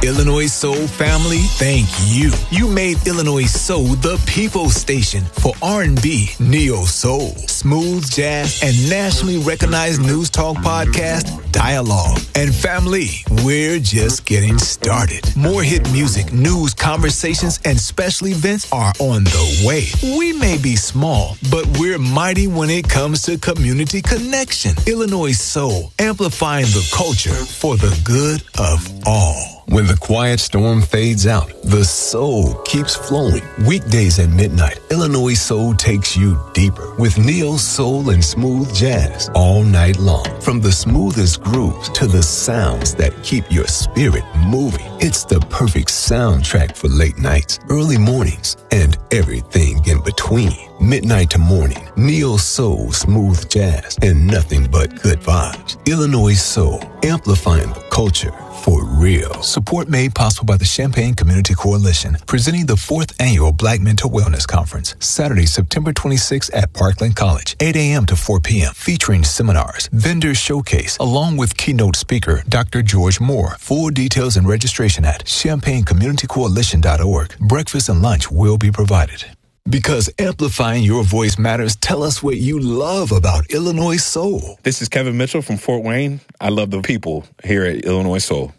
Illinois Soul family, thank you. You made Illinois Soul the people station for R&B, neo soul, smooth jazz, and nationally recognized news talk podcast, Dialogue. And family, we're just getting started. More hit music, news, conversations, and special events are on the way. We may be small, but we're mighty when it comes to community connection. Illinois Soul, amplifying the culture for the good of all. When the quiet storm fades out, the soul keeps flowing. Weekdays at midnight, Illinois Soul takes you deeper with neo soul and smooth jazz all night long. From the smoothest grooves to the sounds that keep your spirit moving. It's the perfect soundtrack for late nights, early mornings, and everything in between. Midnight to morning, neo soul, smooth jazz, and nothing but good vibes. Illinois Soul, amplifying the culture for real. Support made possible by the Champaign Community Coalition, presenting the 4th Annual Black Mental Wellness Conference, Saturday, September 26th at Parkland College, 8 a.m. to 4 p.m., featuring seminars, vendor showcase, along with keynote speaker Dr. George Moore. Full details and registration at ChampaignCommunityCoalition.org. Breakfast and lunch will be provided. Because amplifying your voice matters, tell us what you love about Illinois Soul. This is Kevin Mitchell from Fort Wayne. I love the people here at Illinois Soul.